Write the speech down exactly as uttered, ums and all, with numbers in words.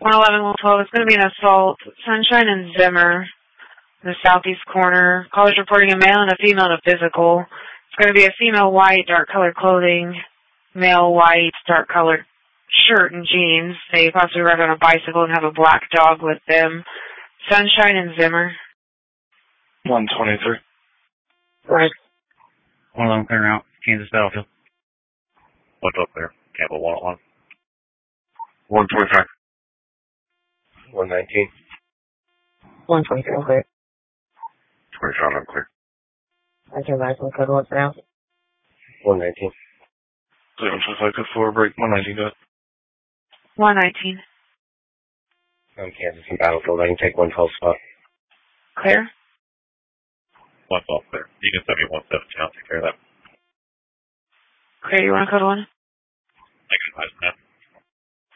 one eleven, one twelve. It's going to be an assault. Sunshine and Zimmer, the southeast corner. Callers reporting a male and a female in a physical. It's going to be a female white, dark colored clothing, male white, dark colored shirt and jeans. They possibly ride on a bicycle and have a black dog with them. Sunshine and Zimmer. one twenty-three. Right. one eleven clear out. Kansas Battlefield. one twelve clear. Capital one oh one. one twenty-five. one nineteen. one twenty-three, clear. twenty-five, I'm clear. I can imagine code one for now. one nineteen. seven five five, code four, break, one nineteen, go ahead. one nineteen. I'm Kansas and Battlefield. I can take one twelve spot. Clear. one twelve clear. You can send me one seventeen. I'll take care of that. Clear. You want to code one? Thanks, man.